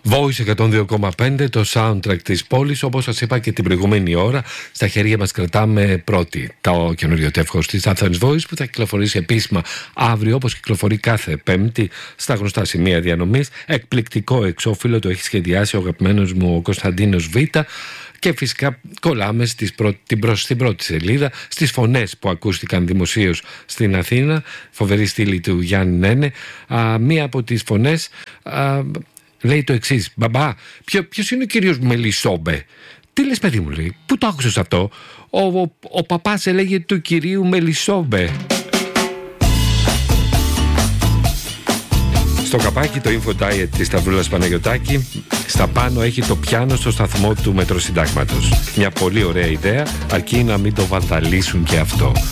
Voice 102,5, το soundtrack της πόλης. Όπως σας είπα και την προηγούμενη ώρα, στα χέρια μας κρατάμε πρώτη το καινούριο τεύχος της Athens Voice, που θα κυκλοφορήσει επίσημα αύριο, όπως κυκλοφορεί κάθε Πέμπτη στα γνωστά σημεία διανομής. Εκπληκτικό εξώφυλλο, το έχει σχεδιάσει ο αγαπημένος μου ο Κωνσταντίνος Β. Και φυσικά κολλάμε στην πρώτη σελίδα στις φωνές που ακούστηκαν δημοσίως στην Αθήνα. Φοβερή στήλη του Γιάννη Νένε. Μία από τις φωνές λέει το εξής: «Μπαμπά, ποιος είναι ο κύριος Μελισσόμπε?» «Τι λες, παιδί μου?» λέει. «Πού το άκουσες αυτό?» Ο παπάς έλεγε του κυρίου Μελισσόμπε». Στο καπάκι το Info Diet της Σταυρούλας Παναγιωτάκη. Στα πάνω έχει το πιάνο στο σταθμό του Μετροσυντάγματος. Μια πολύ ωραία ιδέα, αρκεί να μην το βανδαλίσουν και αυτό.